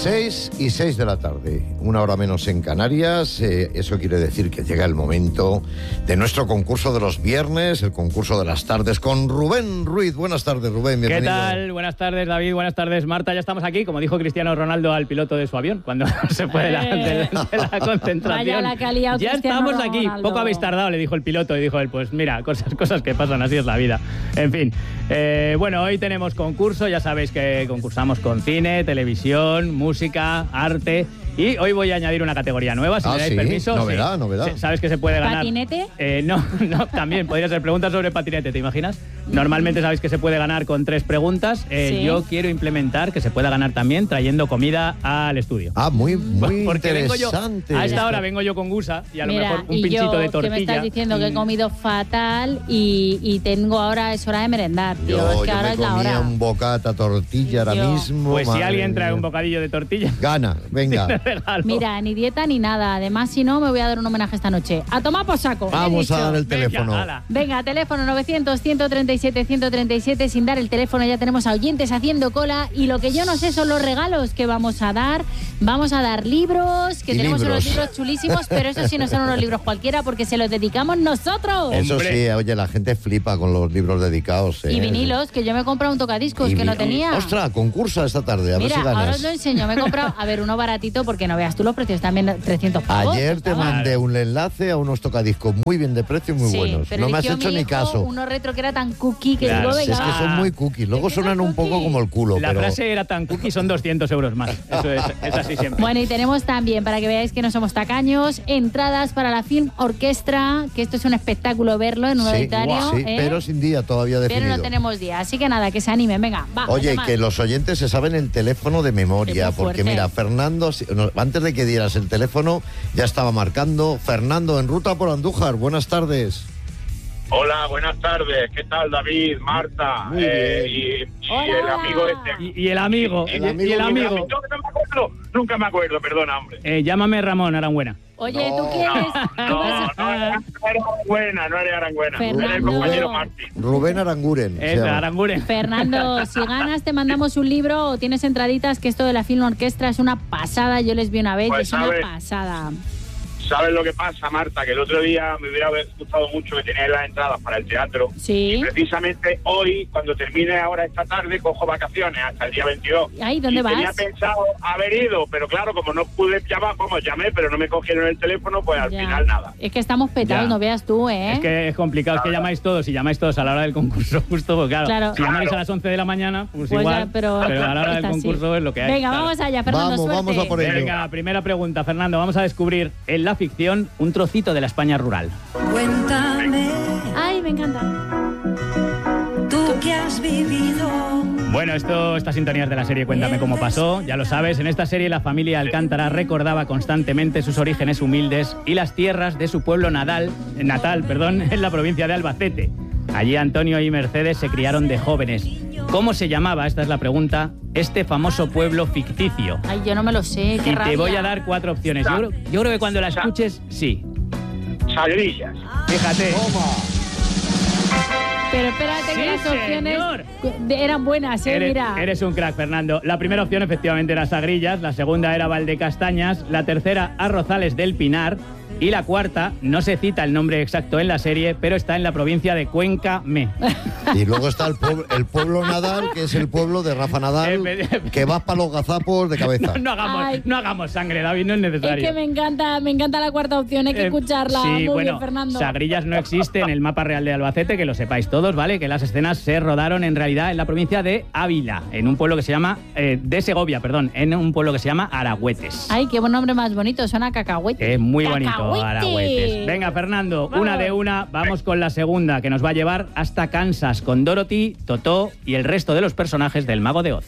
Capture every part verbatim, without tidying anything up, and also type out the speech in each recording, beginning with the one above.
seis y seis de la tarde, una hora menos en Canarias. Eh, eso quiere decir que llega el momento de nuestro concurso de los viernes, el concurso de las tardes con Rubén Ruiz. Buenas tardes, Rubén, bienvenido. ¿Qué tal? Buenas tardes, David. Buenas tardes, Marta. Ya estamos aquí, como dijo Cristiano Ronaldo al piloto de su avión, cuando se fue de la, de, de la concentración. Vaya la calidad, ya Cristiano estamos aquí. Ronaldo. Poco habéis tardado, le dijo el piloto, y dijo él, pues mira, cosas, cosas que pasan, así es la vida. En fin, eh, bueno, hoy tenemos concurso. Ya sabéis que concursamos con cine, televisión, música, arte. Y hoy voy a añadir una categoría nueva, si ah, me dais ¿sí? permiso. Novedad, sí. novedad. ¿Sabes que se puede ganar? ¿Patinete? Eh, no, no, también podría ser preguntas sobre patinete, ¿te imaginas? Normalmente sabéis que se puede ganar con tres preguntas. Eh, Sí. Yo quiero implementar que se pueda ganar también trayendo comida al estudio. Ah, muy, muy Porque vengo yo, interesante. a esta hora vengo yo con gusa y a lo Mira, mejor un y pinchito yo, de tortilla. que me estás diciendo que he Mm. comido fatal y, y tengo ahora, es hora de merendar, tío. Yo, es que yo ahora me es la comía hora. un bocata tortilla ahora Yo. mismo. Pues si madre alguien trae mía. un bocadillo de tortilla, Gana, venga. te regalo. Mira, ni dieta ni nada. Además, si no, me voy a dar un homenaje esta noche. ¡A tomar por saco! he Vamos a dicho. dar el Venga, teléfono. ala. Venga, teléfono novecientos, ciento treinta y siete, ciento treinta y siete. Sin dar el teléfono ya tenemos a oyentes haciendo cola. Y lo que yo no sé son los regalos que vamos a dar. Vamos a dar libros, que Y tenemos libros. unos libros chulísimos, pero eso sí no son unos libros cualquiera porque se los dedicamos nosotros. Eso Hombre. sí, oye, la gente flipa con los libros dedicados. ¿eh? Y vinilos, que yo me he comprado un tocadiscos Y que no vin- tenía. Ostras, concursa esta tarde, a Mira, ver si ahora ganas. os lo enseño. Me he comprado, a ver, uno baratito porque no veas tú los precios, también trescientos pavos. Ayer te estaban. mandé un enlace a unos tocadiscos muy bien de precio y muy Sí, buenos. pero No me has eligió hecho mi ni hijo caso. Uno retro que era tan cookie que Claro, digo, si Si es venga, que son va. muy cookies. Luego Es que suenan son un poco cookies. como el culo. La pero... frase era tan cookie, son doscientos euros más. Eso es, es así siempre. Bueno, y tenemos también, para que veáis que no somos tacaños, entradas para la Film Orquestra, que esto es un espectáculo verlo en un Sí, auditorio. sí, ¿eh? pero sin día todavía Pero definido. no tenemos día, así que nada, que se animen, venga, va. Oye, además. que los oyentes se saben el teléfono de memoria, Es muy porque fuerte. mira, Fernando, si- no, antes de que dieras el teléfono, ya estaba marcando. Fernando, en ruta por Andújar, buenas tardes. Hola, buenas tardes. ¿Qué tal, David, Marta? Muy Eh, bien. y, y Hola, el hola. amigo este. Y, y el amigo, El y- amigo, y el mi amigo. Yo no me acuerdo, nunca me acuerdo, perdona, hombre. Eh, llámame Ramón, Aranbuena. Oye, No. ¿tú quieres? No, ¿Tú no, vas no, a- era Aranguena, no era Aranguena. Fernando. Era el compañero Martín. Rubén Aranguren. se Es llama. Aranguren. Fernando, si ganas te mandamos un libro o tienes entraditas, que esto de la Film Orquestra es una pasada. Yo les vi una vez y Pues, es una ¿sabes? pasada. ¿Sabes lo que pasa, Marta? Que el otro día me hubiera gustado mucho que teníais las entradas para el teatro. Sí. Y precisamente hoy, cuando termine ahora esta tarde, cojo vacaciones hasta el día veintidós. Ay, ¿dónde y vas? Tenía pensado haber ido, pero claro, como no pude llamar, como llamé, pero no me cogieron el teléfono, pues al Ya. final nada. Es que estamos petados, Ya. no veas tú, ¿eh? Es que es complicado, es que llamáis todos y llamáis todos a la hora del concurso justo, porque claro, Claro. si llamáis Claro. a las once de la mañana, pues, Pues igual, ya, pero, a la hora del está así. concurso es lo que hay. Venga, claro. vamos allá, Fernando, Vamos, suerte. vamos a por ello. Venga, primera pregunta, Fernando, vamos a descubrir en la ficción un trocito de la España rural. Cuéntame, Ay, me encanta. tú que has vivido. Bueno, esto, estas sintonías de la serie Cuéntame cómo pasó, ya lo sabes, en esta serie la familia Alcántara recordaba constantemente sus orígenes humildes y las tierras de su pueblo natal, natal perdón, en la provincia de Albacete. Allí Antonio y Mercedes se criaron de jóvenes. ¿Cómo se llamaba, esta es la pregunta, este famoso pueblo ficticio? Ay, yo no me lo sé, qué Y rabia. te voy a dar cuatro opciones. Yo creo, yo creo que cuando la escuches, sí. Sagrillas. Fíjate. Pero espérate que Sí, las opciones señor. de- eran buenas, ¿eh? Eres, Mira. eres un crack, Fernando. La primera opción efectivamente era Sagrillas, la segunda era Valdecastañas, la tercera Arrozales del Pinar y la cuarta, no se cita el nombre exacto en la serie, pero está en la provincia de Cuenca Me. Y luego está el pueblo, el pueblo Nadal, que es el pueblo de Rafa Nadal, que vas para los gazapos de cabeza. No, no hagamos, Ay. no hagamos sangre, David, no es Es necesario. que me encanta, me encanta la cuarta opción, hay que Eh, escucharla. Sí, Muy bueno, bien, Fernando. Sagrillas no existe en el mapa real de Albacete, que lo sepáis todos, ¿vale? Que las escenas se rodaron en realidad en la provincia de Ávila, en un pueblo que se llama, eh, de Segovia, perdón, en un pueblo que se llama Aragüetes. Ay, qué buen nombre más bonito, suena a cacahuete. Es muy bonito, Cacahuete. Aragüetes. Venga, Fernando, Vamos. una de una. Vamos con la segunda, que nos va a llevar hasta Kansas, con Dorothy, Totó y el resto de los personajes del Mago de Oz.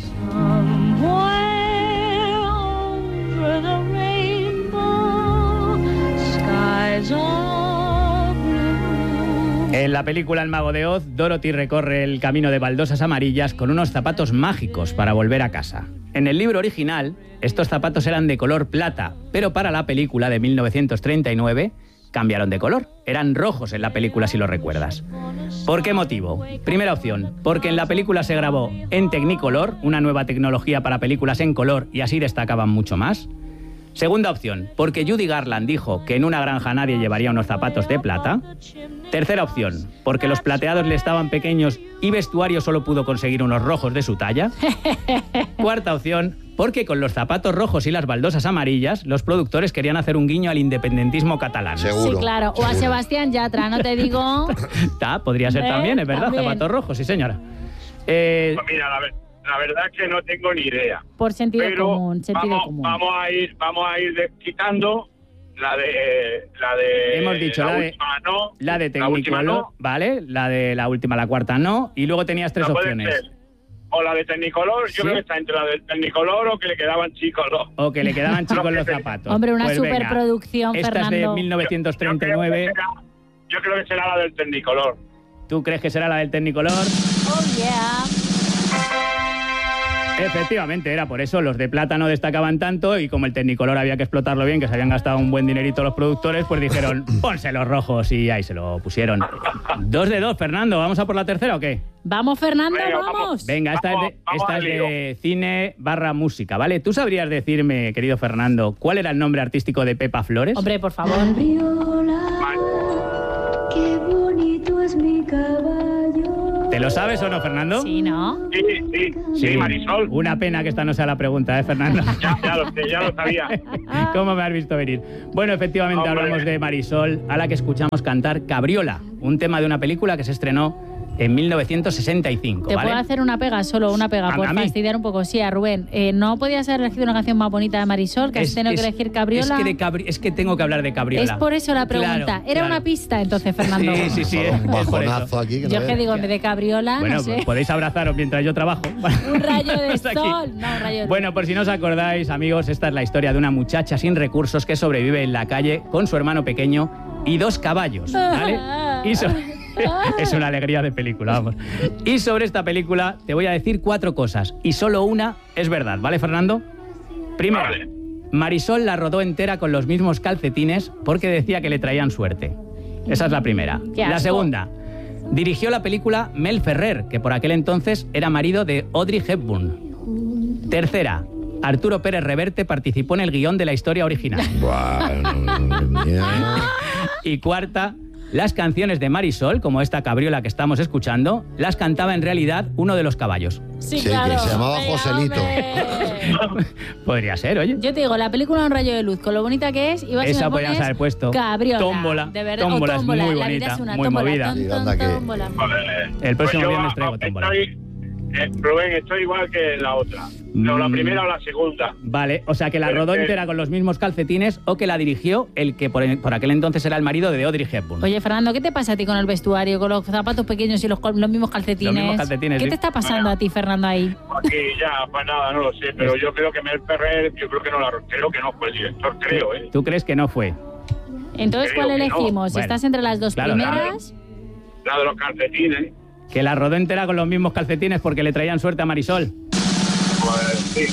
Somewhere over the rainbow, skies are blue. En la película El Mago de Oz, Dorothy recorre el camino de baldosas amarillas con unos zapatos mágicos para volver a casa. En el libro original, estos zapatos eran de color plata, pero para la película de mil novecientos treinta y nueve cambiaron de color. Eran rojos en la película, si lo recuerdas. ¿Por qué motivo? Primera opción, porque en la película se grabó en Technicolor, una nueva tecnología para películas en color, y así destacaban mucho más. Segunda opción, porque Judy Garland dijo que en una granja nadie llevaría unos zapatos de plata. Tercera opción, porque los plateados le estaban pequeños y vestuario solo pudo conseguir unos rojos de su talla. Cuarta opción, porque con los zapatos rojos y las baldosas amarillas, los productores querían hacer un guiño al independentismo catalán. Seguro. Sí, claro. O a Sebastián Yatra, no te digo. Ta, podría ser ¿Eh? también, es verdad, También. zapatos rojos, sí señora. Eh, Pues mira, la, ver- la verdad es que no tengo ni idea. Por sentido Pero común, sentido vamos, común. vamos a ir, vamos a ir de- quitando la de, la de. Hemos dicho la de- última no, la de la última Technicolor, no. ¿vale? La de la última, la cuarta no. Y luego tenías tres No puede opciones. ser. O la de Technicolor, yo ¿Sí? creo que está entre la de Technicolor o que le quedaban chicos los. O que le quedaban chicos los zapatos. Hombre, una Pues venga, superproducción, esta Fernando. es de mil novecientos treinta y nueve. Yo creo, que será, yo creo que será la del Technicolor. ¿Tú crees que será la del Technicolor? Oh, yeah. Efectivamente, era por eso. Los de plata no destacaban tanto y como el Technicolor había que explotarlo bien, que se habían gastado un buen dinerito los productores, pues dijeron, ponse los rojos y ahí se lo pusieron. Dos de dos, Fernando. ¿Vamos a por la tercera o qué? Vamos, Fernando, Venga, vamos. vamos. Venga, esta Vamos, es, de, vamos esta al es lío. de cine barra música, ¿vale? ¿Tú sabrías decirme, querido Fernando, cuál era el nombre artístico de Pepa Flores? Hombre, por favor. Cabriola, qué bonito es mi caballo. ¿Te lo sabes o no, Fernando? Sí, ¿no? Sí, sí, sí, Marisol. Una pena que esta no sea la pregunta, ¿eh, Fernando? Ya, ya lo sé, ya lo sabía. ¿Cómo me has visto venir? Bueno, efectivamente Hombre. hablamos de Marisol, a la que escuchamos cantar Cabriola, un tema de una película que se estrenó en mil novecientos sesenta y cinco, Te ¿vale? puedo hacer una pega, solo una pega, ¿A- por a mí? fastidiar un poco. Sí, a Rubén. Eh, ¿No podías haber elegido una canción más bonita de Marisol, que has tenido que elegir Cabriola? Es que, de cabri- es que tengo que hablar de Cabriola. Es por eso la pregunta. Claro, Era claro. una pista, entonces, Fernando. Sí, sí, sí. Solo es- un es por eso. bajonazo aquí. Que no Yo veas. que digo, en vez de Cabriola, Bueno, no sé. pues podéis abrazaros mientras yo trabajo. Un rayo de Hasta aquí. sol. No, un rayo de Bueno, por si no os acordáis, amigos, esta es la historia de una muchacha sin recursos que sobrevive en la calle con su hermano pequeño y dos caballos, ¿vale? Y so- es una alegría de película, vamos. Y sobre esta película te voy a decir cuatro cosas y solo una es verdad, ¿vale, Fernando? Primero, Vale. Marisol la rodó entera con los mismos calcetines porque decía que le traían suerte. Esa es la primera. Qué La asco. segunda, dirigió la película Mel Ferrer, que por aquel entonces era marido de Audrey Hepburn. Tercera, Arturo Pérez Reverte participó en el guión de la historia original. Bueno, mira. Y cuarta, las canciones de Marisol, como esta Cabriola que estamos escuchando, las cantaba en realidad uno de los caballos. Sí, Sí, claro. que se llamaba Venga, Joselito. hombre. Podría ser, oye. Yo te digo, la película Un rayo de luz, con lo bonita que es, ibas y Esa me podríamos pones haber puesto. Cabriola. Tómbola. De verdad. O Tómbola es muy La vida bonita, es una muy tómbola. movida. Ton, Sí, ton, anda que- tómbola. Joder. El próximo Pues yo, viernes traigo ah, tómbola. estoy- eh, Rubén, estoy igual que la otra. No, la Mm. primera o la segunda. Vale, o sea que la Pero rodó que- entera con los mismos calcetines o que la dirigió el que por, por aquel entonces era el marido de Audrey Hepburn. Oye, Fernando, ¿qué te pasa a ti con el vestuario, con los zapatos pequeños y los, col- los mismos calcetines? Los mismos calcetines, ¿Qué sí. te está pasando a ti, Fernando, ahí? Aquí ya, pues nada, no lo sé. Pero yo creo que Mel Ferrer, yo creo que no la, creo que no fue el director, creo, ¿eh? ¿Tú crees que no fue? Entonces, Creo ¿cuál que no. elegimos? Bueno, ¿Estás entre las dos claro, primeras? La de los calcetines. Que la rodó entera con los mismos calcetines porque le traían suerte a Marisol. Pues sí.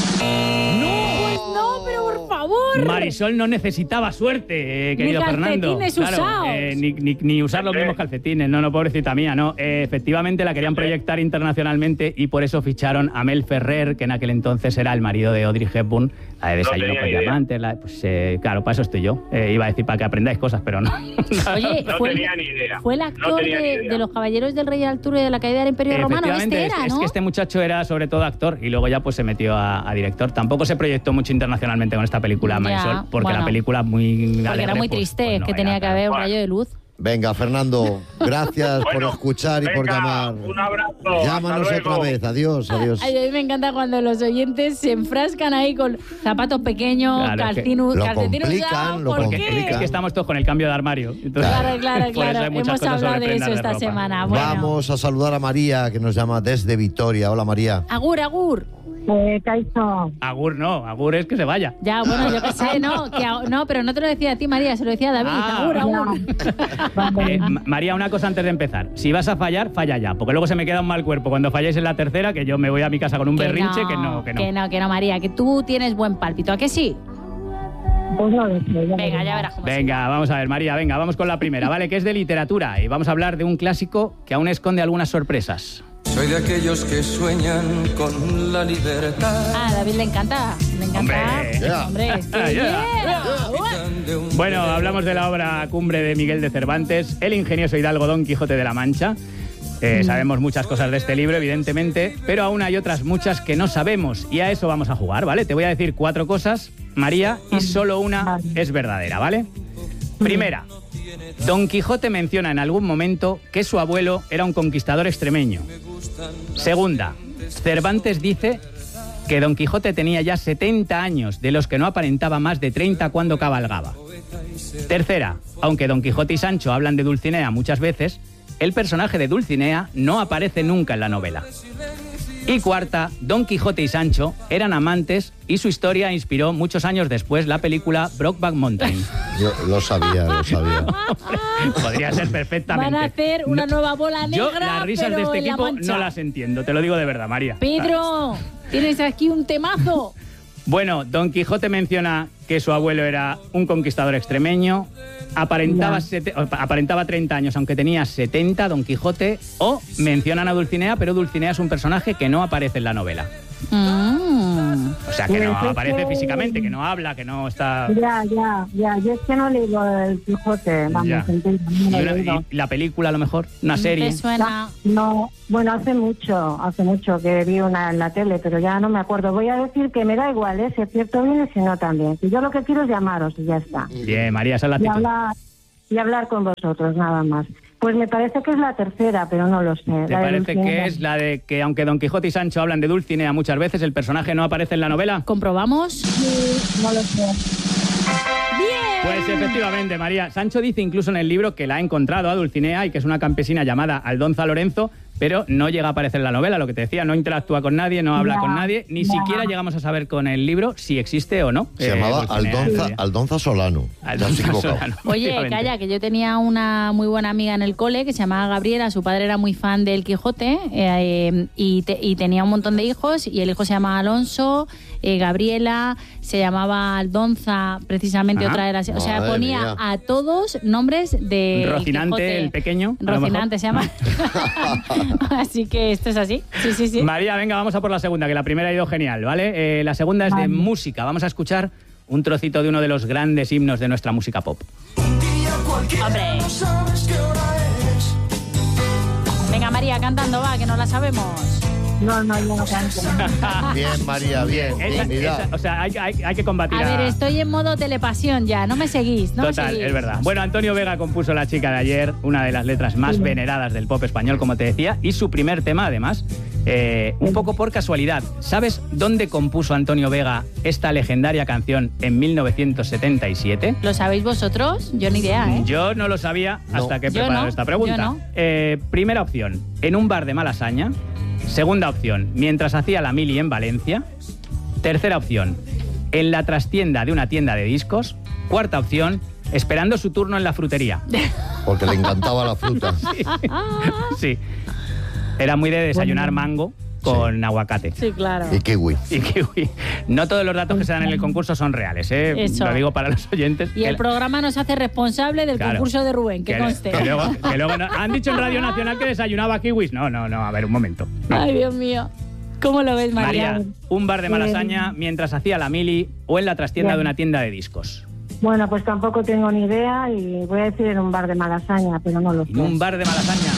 Pues no, pero por favor. Marisol no necesitaba suerte, eh, querido Ni Fernando. calcetines usados. eh, ni, ni- ni usar los ¿Qué? mismos calcetines. No, no, pobrecita mía, no. Eh, efectivamente la querían proyectar internacionalmente y por eso ficharon a Mel Ferrer, que en aquel entonces era el marido de Audrey Hepburn, la de Desayuno tenía con idea. Diamantes. la- Pues eh, claro, para eso estoy yo. Eh, iba a decir para que aprendáis cosas, pero no. Oye, No fue, tenía ni idea. fue el No actor tenía ni de, idea. de los Caballeros del Rey Arturo y de la caída del Imperio Romano. Efectivamente, Este era, es, es ¿no? que este muchacho era sobre todo actor y luego ya pues se metió a, a director. Tampoco se proyectó mucho internacionalmente con esta película Ya, Marisol, porque bueno. la película muy Porque alegre, era muy pues- triste, pues no que era, tenía que claro. haber un Bueno. rayo de luz. Venga, Fernando, gracias por Bueno, escuchar y por venga, llamar. un abrazo. Llámanos hasta otra luego. vez. Adiós, adiós. Ay, a mí me encanta cuando los oyentes se enfrascan ahí con zapatos pequeños, Claro, es que calcinu- lo calcetines complican, usados. lo ¿Por Porque qué? es que estamos todos con el cambio de armario. Entonces, Claro, claro, por eso claro. hay muchas Hemos cosas hablado sobre de eso prendas esta ropa. semana. Bueno. Vamos a saludar a María, que nos llama desde Vitoria. Hola, María. Agur, agur. Eh, Kaixo, Agur no, Agur es que se vaya. Ya, bueno, yo qué sé, no, que a- no, pero no te lo decía a ti, María, se lo decía a David. Ah. Agur, agur. Eh, Ma- María, una cosa antes de empezar. Si vas a fallar, falla ya, porque luego se me queda un mal cuerpo cuando falláis en la tercera, que yo me voy a mi casa con un berrinche que no, que no. Que no, que no, María, que tú tienes buen pálpito, ¿a que sí? Pues no lo sé. Ya Venga, ya verás cómo Venga, vamos a ver, María, venga, vamos con la primera, ¿vale? Que es de literatura y vamos a hablar de un clásico que aún esconde algunas sorpresas. Soy de aquellos que sueñan con la libertad. Ah, a David le encanta. Le encanta. Hombre. Yeah. Hombre, es que Yeah. yeah. Bueno, hablamos de la obra Cumbre de Miguel de Cervantes, el ingenioso hidalgo Don Quijote de la Mancha. Eh, sabemos muchas cosas de este libro, evidentemente, pero aún hay otras muchas que no sabemos y a eso vamos a jugar, ¿vale? Te voy a decir cuatro cosas, María, y solo una es verdadera, ¿vale? Primera, Don Quijote menciona en algún momento que su abuelo era un conquistador extremeño. Segunda, Cervantes dice que Don Quijote tenía ya setenta años, de los que no aparentaba más de treinta cuando cabalgaba. Tercera, aunque Don Quijote y Sancho hablan de Dulcinea muchas veces, el personaje de Dulcinea no aparece nunca en la novela. Y cuarta, Don Quijote y Sancho eran amantes y su historia inspiró muchos años después la película Brokeback Mountain. Yo lo sabía, lo sabía. Podría ser perfectamente. Van a hacer una No, nueva bola negra, Yo las risas pero de este en la equipo Mancha. no las entiendo, te lo digo de verdad, María. Pedro, tienes aquí un temazo. Bueno, Don Quijote menciona que su abuelo era un conquistador extremeño, aparentaba, sete- aparentaba treinta años, aunque tenía setenta, Don Quijote, o mencionan a Dulcinea, pero Dulcinea es un personaje que no aparece en la novela. Mm. O sea, que no Pues es aparece que- físicamente, que no habla, que no está... Ya, ya, ya. Yo es que no leí el Quijote, vamos, Ya. entiendo, no Y, lo he una- leído. y la película, a lo mejor, una serie. ¿Te suena? No, bueno, hace mucho, hace mucho que vi una en la tele, pero ya no me acuerdo. Voy a decir que me da igual, ¿eh? Si es cierto bien y si no también. Si yo lo que quiero es llamaros y ya está. Bien, María, esa es la Y actitud. hablar, y hablar con vosotros, nada más. Pues me parece que es la tercera, pero no lo sé. ¿Te la de parece Dulcinea. que es la de que, aunque Don Quijote y Sancho hablan de Dulcinea muchas veces, el personaje no aparece en la novela? ¿Comprobamos? Sí, no lo sé. ¡Bien! Pues efectivamente, María. Sancho dice incluso en el libro que la ha encontrado a Dulcinea y que es una campesina llamada Aldonza Lorenzo, pero no llega a aparecer en la novela, lo que te decía, no interactúa con nadie, no habla Ya, con nadie, ni ya. siquiera llegamos a saber con el libro si existe o no. Se eh, llamaba Dulcinea Aldonza, María. Aldonza Solano. Ya Aldonza se equivocado. Solano, Oye, efectivamente. calla, que yo tenía una muy buena amiga en el cole que se llamaba Gabriela, su padre era muy fan del Quijote eh, y, te- y tenía un montón de hijos y el hijo se llamaba Alonso, eh, Gabriela, se llamaba Aldonza, precisamente Ajá. otra era así. O sea, Madre ponía mía. a todos nombres de Rocinante, el pequeño, a lo Rocinante se llama. Así que esto es así. Sí, sí, sí. María, venga, vamos a por la segunda, que la primera ha ido genial, ¿vale? Eh, la segunda es de música. Vamos a escuchar un trocito de uno de los grandes himnos de nuestra música pop. Hombre. Venga, María, cantando, va, que no la sabemos. No, no, yo no canto. Bien, María, bien. Esa- Dignidad. esa- o sea, hay, hay- hay que combatir A ver, estoy en modo telepasión ya, no me seguís, no Total, me seguís. es verdad. Bueno, Antonio Vega compuso La chica de ayer, una de las letras más veneradas del pop español, como te decía, y su primer tema, además. Eh, un poco por casualidad, ¿sabes dónde compuso Antonio Vega esta legendaria canción en mil novecientos setenta y siete? ¿Lo sabéis vosotros? Yo ni idea, ¿eh? Yo no lo sabía No. hasta que he Yo preparado no, esta pregunta. yo no. Eh, primera opción, en un bar de Malasaña. Segunda opción, mientras hacía la mili en Valencia. Tercera opción, en la trastienda de una tienda de discos. Cuarta opción, esperando su turno en la frutería. Porque le encantaba la fruta. Sí. Era muy de desayunar mango con aguacate. Sí, claro. Y kiwi. Y kiwi. No todos los datos que se dan en el concurso son reales, ¿eh? Eso. Lo digo para los oyentes. Y el Que- programa nos hace responsable del Claro. concurso de Rubén, que, que, conste. que luego, que luego no- han dicho en Radio Nacional que desayunaba kiwis. No, no, no, a ver, un momento. No. Ay, Dios mío. ¿Cómo lo ves, María? María, un bar de Malasaña mientras hacía la mili o en la trastienda Bien. de una tienda de discos. Bueno, pues tampoco tengo ni idea y voy a decir en un bar de Malasaña, pero no lo sé. En un bar de Malasaña.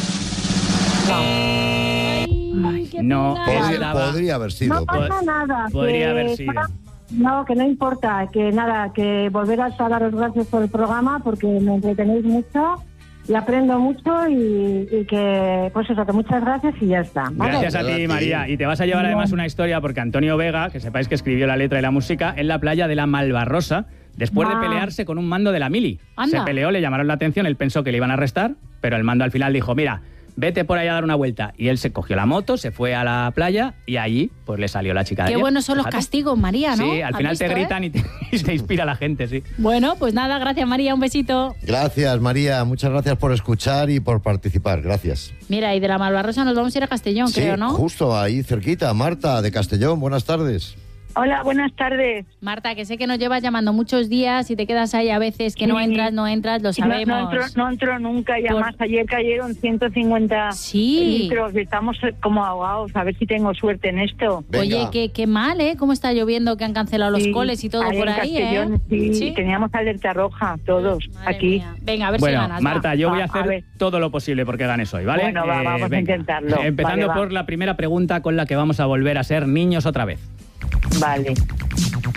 Ay, qué no, pena. Podría- Podría, podría haber sido. No pasa nada. podría que- haber sido. No, que no importa, que nada, que volver a daros gracias por el programa porque me entretenéis mucho y aprendo mucho y, y que, pues eso, que muchas gracias y ya está. ¿vale? Gracias a Gracias a ti, ti. María. Y te vas a llevar además una historia porque Antonio Vega, que sepáis que escribió la letra y la música, en la playa de la Malvarrosa, después de Ah. pelearse con un mando de la mili. Anda. Se peleó, le llamaron la atención, él pensó que le iban a arrestar, pero el mando al final dijo, mira, vete por allá a dar una vuelta. Y él se cogió la moto, se fue a la playa y allí pues le salió la chica de Qué ayer. buenos son los Fíjate. castigos, María, ¿no? Sí, al ¿Has final te visto, eh? gritan y, te- y se inspira la gente, sí. Bueno, pues nada, gracias, María, un besito. Gracias, María. Muchas gracias por escuchar y por participar. Gracias. Mira, y de la Malvarrosa nos vamos a ir a Castellón, Sí, creo, ¿no? justo ahí cerquita. Marta, de Castellón. Buenas tardes. Hola, buenas tardes. Marta, que sé que nos llevas llamando muchos días y te quedas ahí a veces que Sí. no entras, no entras, lo sabemos. No, no, entro, no entro nunca y Por- además ayer cayeron ciento cincuenta Sí. litros. Estamos como ahogados, a ver si tengo suerte en esto. Venga. Oye, qué, qué mal, ¿eh? ¿Cómo está lloviendo que han cancelado los Sí, coles y todo ahí por en ahí, Castellón, eh? Sí, Sí. teníamos alerta roja todos Madre aquí. mía. Venga, a ver Bueno, si ganas. va. Marta, yo voy a Va, a hacer ver. todo lo posible porque ganes hoy, ¿vale? Bueno, va, vamos a venga. intentarlo. Empezando Vale, va. por la primera pregunta con la que vamos a volver a ser niños otra vez. Vale.